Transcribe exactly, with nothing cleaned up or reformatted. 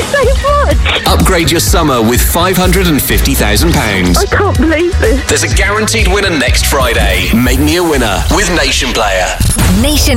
so much. Upgrade your summer with five hundred fifty thousand pounds. I can't believe this. There's a guaranteed winner next Friday. Make me a winner with Nation Player. Nation